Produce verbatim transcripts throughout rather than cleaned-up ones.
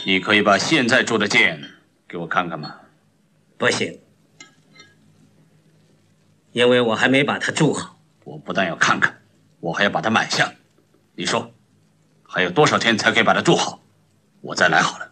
你可以把现在铸的剑给我看看吗？ 不行，因为我还没把它铸好。 我不但要看看，我还要把它买下。你说，还有多少天才可以把它铸好？我再来好了。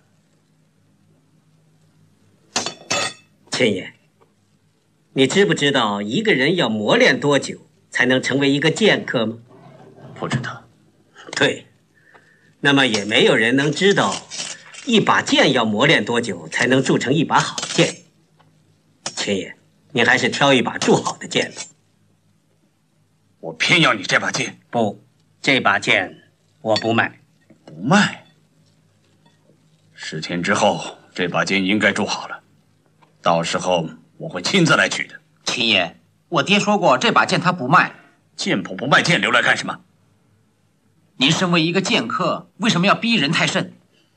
千爷，你知不知道一个人要磨练多久才能成为一个剑客吗？ 不知道。 对，那么也没有人能知道一把剑要磨练多久才能铸成一把好剑。千爷，你还是挑一把铸好的剑吧。 我偏要你这把剑。 不，这把剑我不卖。 不卖？十天之后，这把剑应该铸好了，到时候我会亲自来取的。 秦爷，我爹说过，这把剑他不卖。 剑谱不卖剑留来干什么？ 您身为一个剑客，为什么要逼人太甚？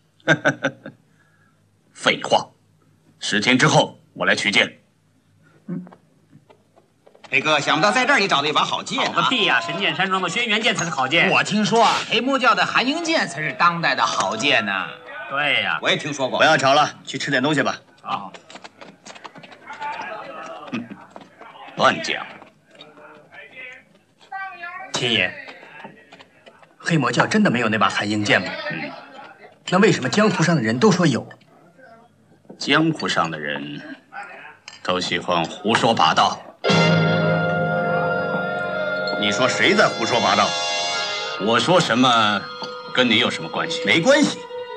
废话，十天之后我来取剑。 嗯， 黑哥，想不到在这儿你找到一把好剑啊！ 好个屁呀！神剑山庄的轩辕剑才是好剑。 我听说啊，黑魔教的寒英剑才是当代的好剑呢。 对呀， 我也听说过。 不要吵了，去吃点东西吧。 好。 乱讲。 秦爷，黑魔教真的没有那把寒英剑吗？嗯。那为什么江湖上的人都说有？ 江湖上的人都喜欢胡说八道。 你说谁在胡说八道？ 我说什么跟你有什么关系？ 没关系。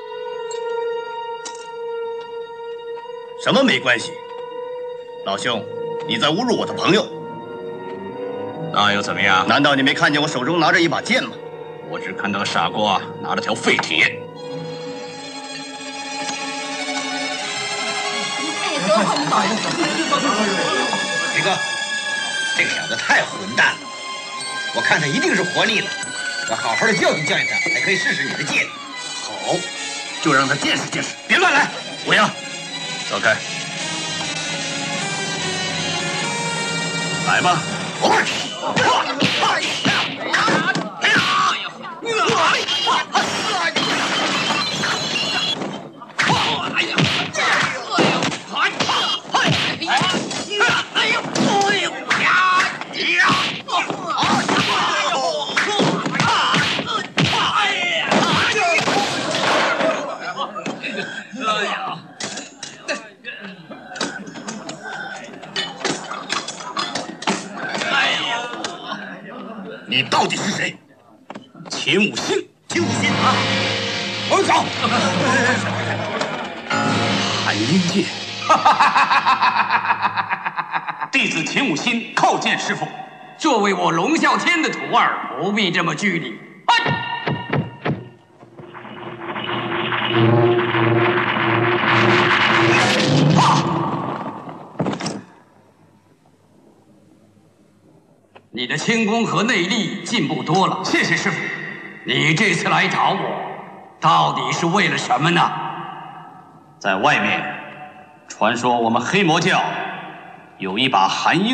什么没关系？老兄，你在侮辱我的朋友。 那又怎么样？ 难道你没看见我手中拿着一把剑吗？ 我只看到个傻瓜拿了条废铁。 黑哥，这个小子太混蛋了，我看他一定是活腻了。我好好的教训教训他，还可以试试你的剑。 好，就让他见识见识。 别乱来！不要，走开。来吧，我。 你到底是谁？ 秦武新。 秦武新啊！ 我们走。 寒英剑。弟子秦武新叩见师父。 作为我龙啸天的徒儿，不必这么拘礼。你的轻功和内力进步多了，谢谢师傅。你这次来找我，到底是为了什么呢？ 在外面传说我们黑魔教有一把寒英